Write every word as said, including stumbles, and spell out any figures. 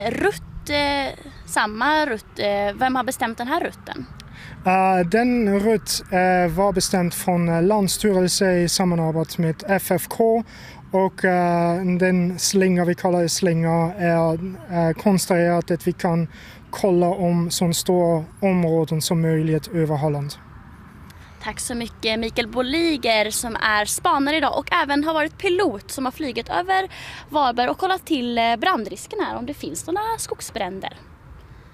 Rutt, eh, samma rutt. Eh, vem har bestämt den här rutten? Uh, den rutt uh, var bestämt från Länsstyrelsen i samarbete med F F K och uh, den slinga vi kallar slinga är uh, konstruerat att vi kan kolla om så stora områden som möjligt över Halland. Tack så mycket Mikael Boliger som är spanare idag och även har varit pilot som har flugit över Varberg och kollat till brandrisken här om det finns några skogsbränder.